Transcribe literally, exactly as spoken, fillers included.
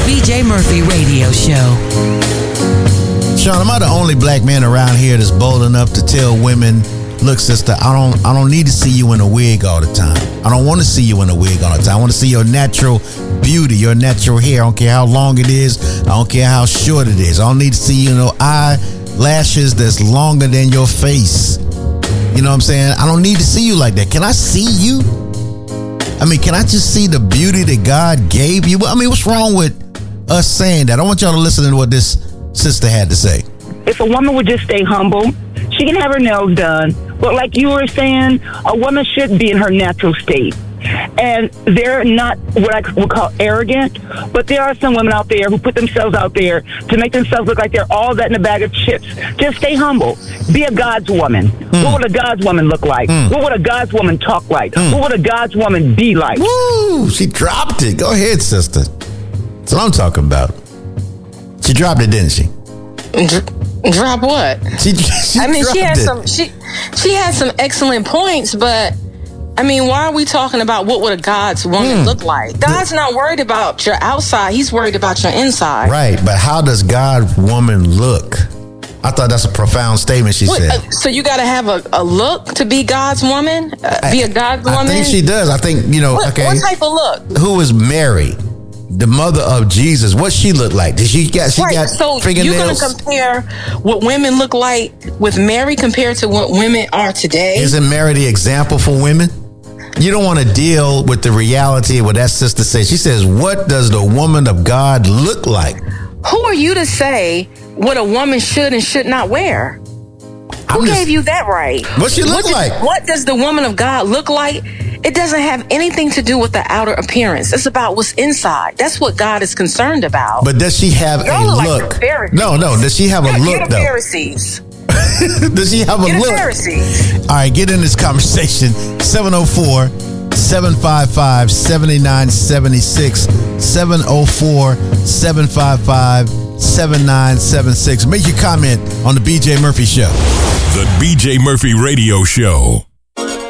B J Murphy Radio Show. Sean, am I the only black man around here that's bold enough to tell women, look, sister, I don't I don't need to see you in a wig all the time. I don't want to see you in a wig all the time. I want to see your natural beauty, your natural hair. I don't care how long it is. I don't care how short it is. I don't need to see, you know, eyelashes that's longer than your face. You know what I'm saying? I don't need to see you like that. Can I see you? I mean, can I just see the beauty that God gave you? I mean, what's wrong with us saying that? I want y'all to listen to what this sister had to say. If a woman would just stay humble, she can have her nails done. But like you were saying, a woman should be in her natural state. And they're not what I would call arrogant, but there are some women out there who put themselves out there to make themselves look like they're all that in a bag of chips. Just stay humble. Be a God's woman. Mm. What would a God's woman look like? Mm. What would a God's woman talk like? Mm. What would a God's woman be like? Woo! She dropped it. Go ahead, sister. That's what I'm talking about. She dropped it, didn't she? Dr- drop what? She, she I mean, she had it. some. She she had some excellent points, but I mean, why are we talking about what would a God's woman mm. look like? God's not worried about your outside; He's worried about your inside. Right, but how does God's woman look? I thought that's a profound statement she what, said. Uh, so you got to have a, a look to be God's woman? Uh, be a God's woman? I think she does. I think, you know, what, okay. What type of look? Who is Mary, the mother of Jesus? What she look like? Did she got she right. got so fingernails? You're going to compare what women look like with Mary compared to what women are today? Isn't Mary the example for women? You don't want to deal with the reality of what that sister says. She says, what does the woman of God look like? Who are you to say what a woman should and should not wear? Who just, gave you that right? What she look what like? Does, what does the woman of God look like? It doesn't have anything to do with the outer appearance. It's about what's inside. That's what God is concerned about. But does she have Y'all a look? Like no, no. Does she have a you're, look, you're though? Pharisees. Does she have a you're look? Pharisees. All right, get in this conversation. seven oh four, seven five five, seven nine seven six. seven oh four, seven five five, seven nine seven six. Make your comment on the B J Murphy Show. The B J Murphy Radio Show.